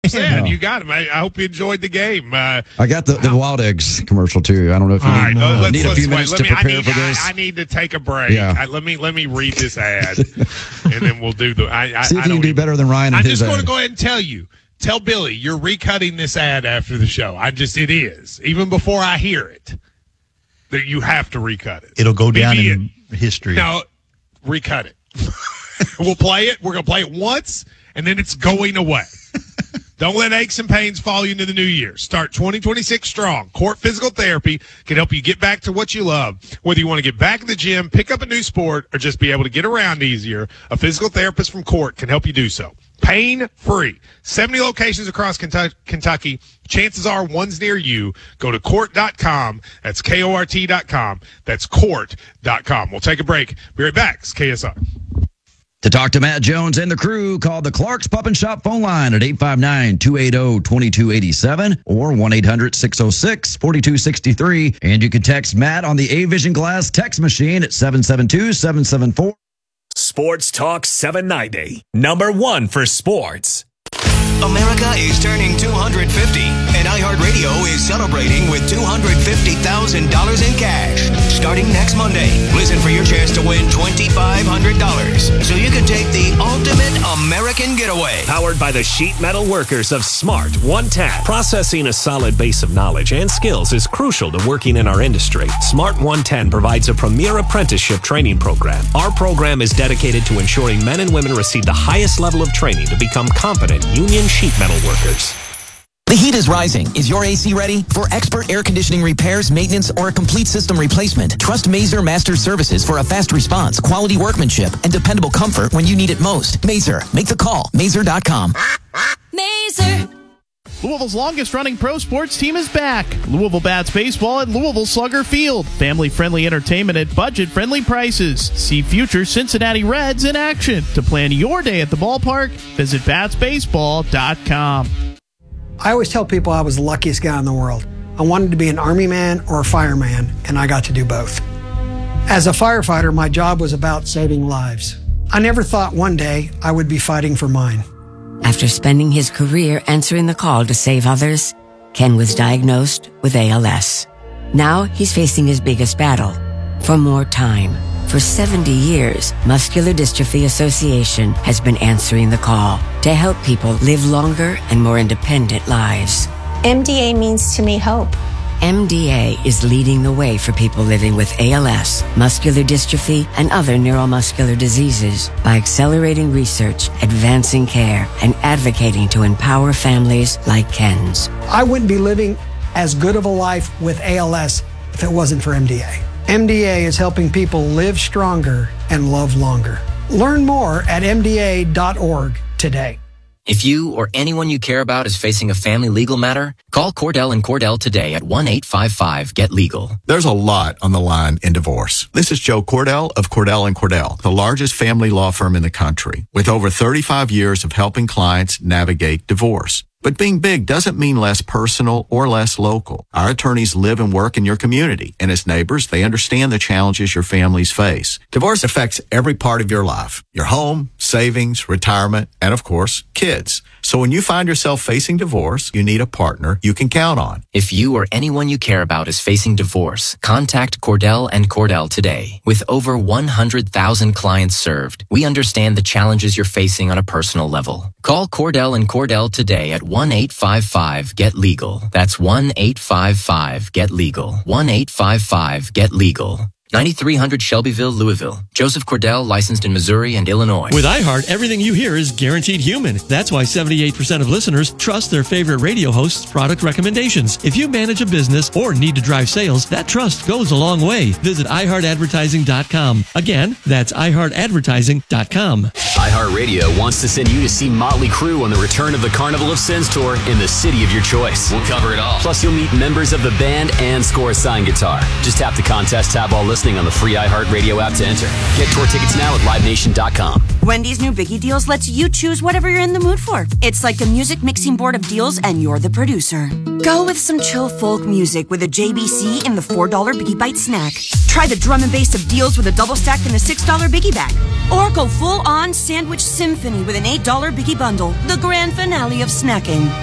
said, you got him. I hope you enjoyed the game. I got the Wild Eggs commercial too. I don't know if you need a few minutes to prepare for this. I need to take a break. Yeah. Let me read this ad, and then we'll do the. See if you can do better than Ryan. I'm just going to go ahead and tell you. Tell Billy you're recutting this ad after the show. It is even before I hear it that you have to recut it. It'll go down in history. No, recut it. We'll play it. We're going to play it once, and then it's going away. Don't let aches and pains follow you into the new year. Start 2026 strong. Court Physical Therapy can help you get back to what you love. Whether you want to get back in the gym, pick up a new sport, or just be able to get around easier, a physical therapist from Court can help you do so. Pain-free. 70 locations across Kentucky. Chances are one's near you. Go to court.com. That's KORT.com. That's court.com. We'll take a break. Be right back. It's KSR. To talk to Matt Jones and the crew, call the Clark's Pub and Shop phone line at 859-280-2287 or 1-800-606-4263. And you can text Matt on the A-Vision Glass text machine at 772-774. Sports Talk 790. Number one for sports. America is turning 250, and iHeartRadio is celebrating with $250,000 in cash. Starting next Monday, listen for your chance to win $2,500 so you can take the ultimate American getaway. Powered by the sheet metal workers of Smart 110. Processing a solid base of knowledge and skills is crucial to working in our industry. Smart 110 provides a premier apprenticeship training program. Our program is dedicated to ensuring men and women receive the highest level of training to become competent union sheet metal workers. The heat is rising. Is your AC ready? For expert air conditioning repairs, maintenance, or a complete system replacement, trust Mazer Master Services for a fast response, quality workmanship, and dependable comfort when you need it most. Mazer. Make the call. Mazer.com. Mazer. Louisville's longest-running pro sports team is back. Louisville Bats Baseball at Louisville Slugger Field. Family-friendly entertainment at budget-friendly prices. See future Cincinnati Reds in action. To plan your day at the ballpark, visit batsbaseball.com. I always tell people I was the luckiest guy in the world. I wanted to be an Army man or a fireman, and I got to do both. As a firefighter, my job was about saving lives. I never thought one day I would be fighting for mine. After spending his career answering the call to save others, Ken was diagnosed with ALS. Now he's facing his biggest battle, for more time. For 70 years, Muscular Dystrophy Association has been answering the call to help people live longer and more independent lives. MDA means to me hope. MDA is leading the way for people living with ALS, muscular dystrophy, and other neuromuscular diseases by accelerating research, advancing care, and advocating to empower families like Ken's. I wouldn't be living as good of a life with ALS if it wasn't for MDA. MDA is helping people live stronger and love longer. Learn more at MDA.org today. If you or anyone you care about is facing a family legal matter, call Cordell & Cordell today at 1-855-GET-LEGAL. There's a lot on the line in divorce. This is Joe Cordell of Cordell & Cordell, the largest family law firm in the country, with over 35 years of helping clients navigate divorce. But being big doesn't mean less personal or less local. Our attorneys live and work in your community, and as neighbors, they understand the challenges your families face. Divorce affects every part of your life, your home, savings, retirement, and of course, kids. So when you find yourself facing divorce, you need a partner you can count on. If you or anyone you care about is facing divorce, contact Cordell & Cordell today. With over 100,000 clients served, we understand the challenges you're facing on a personal level. Call Cordell & Cordell today at 1-855-GET-LEGAL. That's 1-855-GET-LEGAL. 1-855-GET-LEGAL. 9300 Shelbyville, Louisville. Joseph Cordell, licensed in Missouri and Illinois. With iHeart, everything you hear is guaranteed human. That's why 78% of listeners trust their favorite radio host's product recommendations. If you manage a business or need to drive sales, that trust goes a long way. Visit iHeartAdvertising.com. Again, that's iHeartAdvertising.com. iHeartRadio wants to send you to see Motley Crue on the Return of the Carnival of Sins tour in the city of your choice. We'll cover it all. Plus, you'll meet members of the band and score a signed guitar. Just tap the contest tab while listening listening on the free iHeartRadio app to enter. Get tour tickets now at LiveNation.com. Wendy's new Biggie Deals lets you choose whatever you're in the mood for. It's like a music mixing board of deals, and you're the producer. Go with some chill folk music with a JBC in the $4 Biggie Bite snack. Try the drum and bass of deals with a double stack in the $6 Biggie bag. Or go full-on sandwich symphony with an $8 Biggie bundle, the grand finale of snacking.